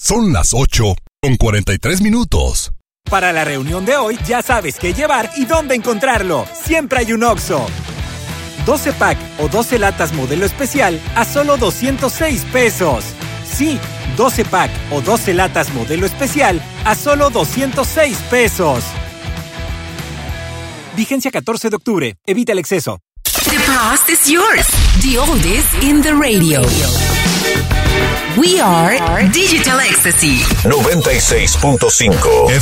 Son las 8:43. Para la reunión de hoy, ya sabes qué llevar y dónde encontrarlo. Siempre hay un Oxxo. 12 pack o 12 latas modelo especial a solo 206 pesos. Sí, 12 pack o 12 latas modelo especial a solo 206 pesos. Vigencia 14 de octubre. Evita el exceso. The past is yours. The oldies in the radio. We are Digital Ecstasy. 96.5